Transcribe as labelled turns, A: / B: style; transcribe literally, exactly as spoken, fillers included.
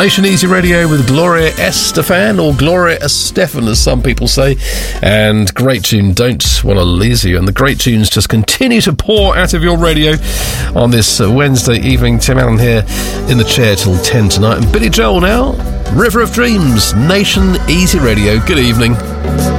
A: Nation Easy Radio with Gloria Estefan, or Gloria Estefan as some people say, and great tune, Don't Want to Lose You. And the great tunes just continue to pour out of your radio on this uh, Wednesday evening. Tim Allen here in the chair till ten tonight, and Billy Joel now, River of Dreams, Nation Easy Radio. Good evening.